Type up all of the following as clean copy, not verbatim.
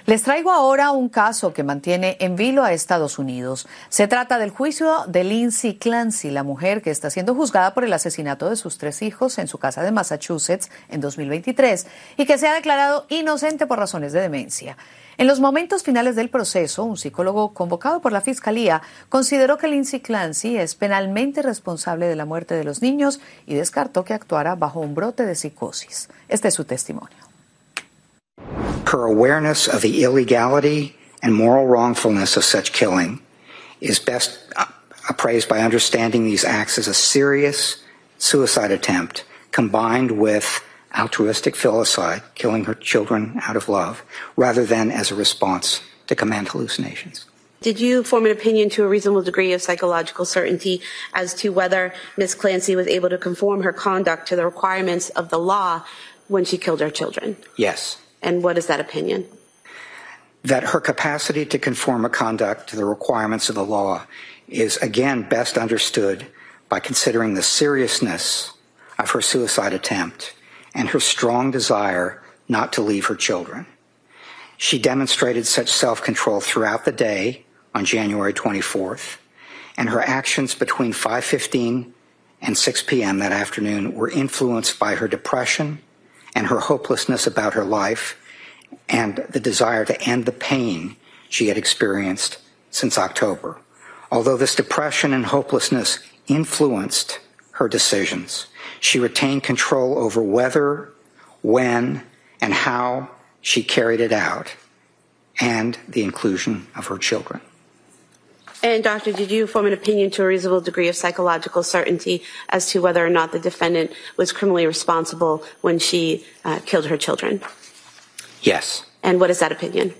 Les traigo ahora un caso que mantiene en vilo a Estados Unidos. Se trata del juicio de Lindsay Clancy, la mujer que está siendo juzgada por el asesinato de sus 3 hijos en su casa de Massachusetts en 2023 y que se ha declarado inocente por razones de demencia. En los momentos finales del proceso, un psicólogo convocado por la Fiscalía consideró que Lindsay Clancy es penalmente responsable de la muerte de los niños y descartó que actuara bajo un brote de psicosis. Este es su testimonio. Her awareness of the illegality and moral wrongfulness of such killing is best appraised by understanding these acts as a serious suicide attempt combined with altruistic filicide, killing her children out of love, rather than as a response to command hallucinations. Did you form an opinion to a reasonable degree of psychological certainty as to whether Ms. Clancy was able to conform her conduct to the requirements of the law when she killed her children? Yes. And what is that opinion? That her capacity to conform her conduct to the requirements of the law is, again, best understood by considering the seriousness of her suicide attempt and her strong desire not to leave her children. She demonstrated such self-control throughout the day on January 24th, and her actions between 5:15 and 6 p.m. that afternoon were influenced by her depression and her hopelessness about her life and the desire to end the pain she had experienced since October. Although this depression and hopelessness influenced her decisions, she retained control over whether, when, and how she carried it out, and the inclusion of her children. And, Doctor, did you form an opinion to a reasonable degree of psychological certainty as to whether or not the defendant was criminally responsible when she killed her children? Yes. And what is that opinion?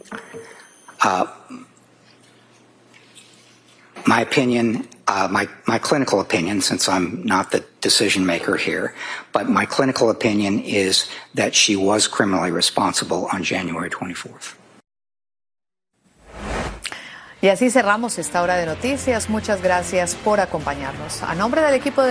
My opinion, my clinical opinion, since I'm not the decision maker here, but my clinical opinion is that she was criminally responsible on January 24th. Y así cerramos esta hora de noticias. Muchas gracias por acompañarnos. A nombre del equipo de